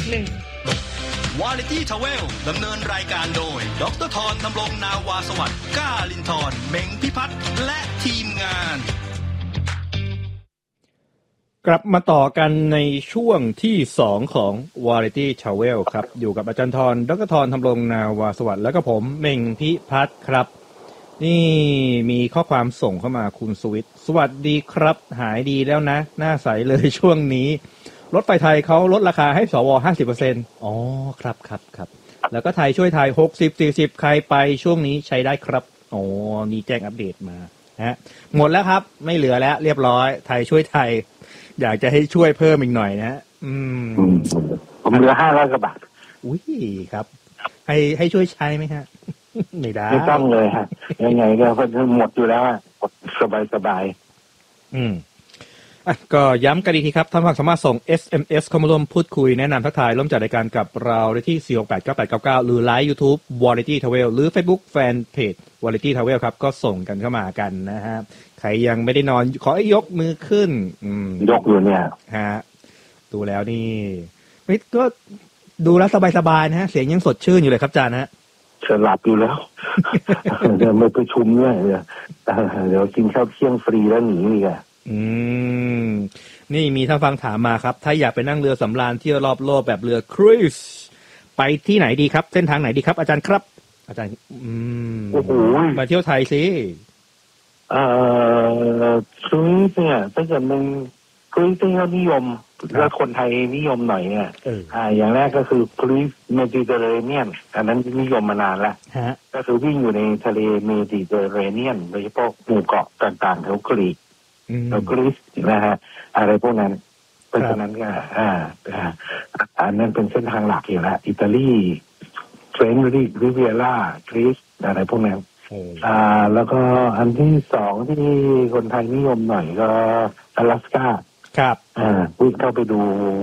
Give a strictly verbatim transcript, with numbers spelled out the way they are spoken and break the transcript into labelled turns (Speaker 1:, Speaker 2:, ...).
Speaker 1: หนึ่ง
Speaker 2: วาไรตี้ทราเวลดำเนินรายการโดยดร.ธรธำรงนาวาสวัสดิ์ก้าลินทร์เม้งพิพัฒน์และทีมงาน
Speaker 3: กลับมาต่อกันในช่วงที่สองของ Variety Travel ครับอยู่กับอาจารย์ธรดร.ธรธำรงนาวาสวัสดิ์แล้วก็ผมเม้งพิพัฒน์ครับนี่มีข้อความส่งเข้ามาคุณสวิทสวัสดีครับหายดีแล้วนะหน้าใสเลยช่วงนี้รถไฟไทยเขาลดราคาให้สว ห้าสิบเปอร์เซ็นต์ อ๋อครับครับครับแล้วก็ไทยช่วยไทยหกสิบ สี่สิบใครไปช่วงนี้ใช้ได้ครับอ๋อนี่แจ้งอัปเดตมาฮะหมดแล้วครับไม่เหลือแล้วเรียบร้อยไทยช่วยไทยอยากจะให้ช่วยเพิ่มอีกหน่อยนะฮะอืม
Speaker 4: ผมเหลือห้าร้อยกว่าบาท
Speaker 3: อุ้ยครับให้ให้ช่วยใช้ไหมฮะไม่ได้
Speaker 4: ไม่ต้องเลยฮะยังไงก็หมดอยู่แล้วสบายสบาย
Speaker 3: อืมอ่ะก็ย้ำกันอีกทีครับท่านผู้ฟังสามารถส่ง เอส เอ็ม เอส เข้ามาร่วมพูดคุยแนะนำทักทายร่วมจัดรายการกับเราได้ที่ สี่ หก แปด เก้า แปด เก้า เก้า หรือไลฟ์ YouTube Variety Travel หรือ Facebook Fanpage Variety Travel ครับก็ส่งกันเข้ามากันนะฮะใครยังไม่ได้นอนขอให้ยกมือขึ้นอืม
Speaker 4: ยกอยู่เนี่ย
Speaker 3: ฮะดูแล้วนี่ไม่ก็ดูแล้วสบายๆนะฮะเสียงยังสดชื่นอยู่เลยครับอาจารย์ฮะ
Speaker 4: เฉลับอยู่แล้วเดี๋ยวไม่ประชุมด้วยเดี๋ยวเดี๋ยวกินข้าวเที่ยงฟรีแล้วหนีอีกอ่ะ
Speaker 3: อืมนี่มีท่านฟังถามมาครับถ้าอยากไปนั่งเรือสำราญเที่ยวรอบโลกแบบเรือครูซไปที่ไหนดีครับเส้นทางไหนดีครับอาจารย์ครับอาจารย์อืม
Speaker 4: โอ้โห
Speaker 3: มาเที่ยวไทยสิ
Speaker 4: เอ่อครูซเนี่ยถ้าเกิดมันครูซที่เขานิยมแล้วคนไทยนิยมหน่อยเนี่ยอ่าอย่างแรกก็คือครูซเมดิเตอร์เรเนียนอันนั้นนิยมมานานแล้วก็คือวิ่งอยู่ในทะเลเมดิเตอร์เรเนียนโดยเฉพาะหมู่เกาะต่างๆแถวกรีกแถวกรีซนะฮะอะไรพวกนั้นเพราะฉะนั้นก็อ่าอันนั้นเป็นเส้นทางหลักอยู่แล้วอิตาลีเฟรนช์ริเวียร่ากรีซอะไรพวกนั้นอ่าแล้วก็อันที่สองที่คนไทยนิยมหน่อยก็阿拉斯ก้า
Speaker 3: ครับ
Speaker 4: อ่าวิ่งเข้าไปดู